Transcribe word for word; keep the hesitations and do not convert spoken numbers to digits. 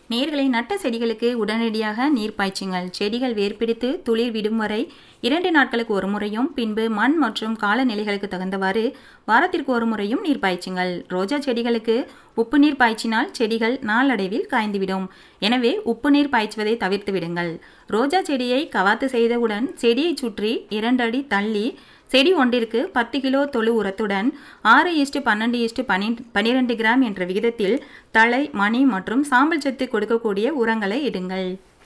நேர்களை நட்ட செடிகளுக்கு உடனடியாக நீர் பாய்ச்சுங்கள். செடிகள் வேர்பிடித்து துளிர் விடும் வரை இரண்டு நாட்களுக்கு ஒரு முறையும், பின்பு மண் மற்றும் காலநிலைகளுக்கு தகுந்தவாறு வாரத்திற்கு ஒரு முறையும் நீர் பாய்ச்சுங்கள். ரோஜா செடிகளுக்கு உப்பு நீர் பாய்ச்சினால் செடிகள் நாளடைவில் காய்ந்துவிடும். எனவே உப்பு நீர் பாய்ச்சுவதை தவிர்த்து விடுங்கள். ரோஜா செடியை கவாத்து செய்தவுடன் செடியை சுற்றி இரண்டு அடி தள்ளி செடி ஒன்றிற்கு பத்து கிலோ தொழு உரத்துடன் ஆறு இஸ்டு பன்னெண்டு இஸ்டு பனிரெண்டு கிராம் என்ற விகிதத்தில் தழை, மணி மற்றும் சாம்பல் சத்து கொடுக்கக்கூடிய உரங்களை இடுங்கள்.